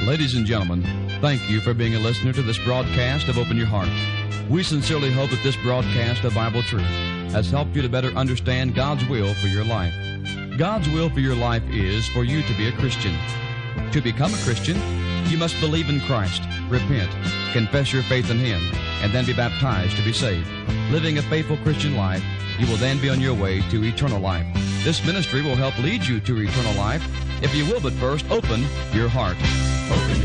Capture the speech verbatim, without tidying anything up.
Ladies and gentlemen, thank you for being a listener to this broadcast of Open Your Heart. We sincerely hope that this broadcast of Bible truth has helped you to better understand God's will for your life. God's will for your life is for you to be a Christian. To become a Christian, you must believe in Christ, repent, confess your faith in Him, and then be baptized to be saved. Living a faithful Christian life, you will then be on your way to eternal life. This ministry will help lead you to eternal life if you will but first open your heart. Open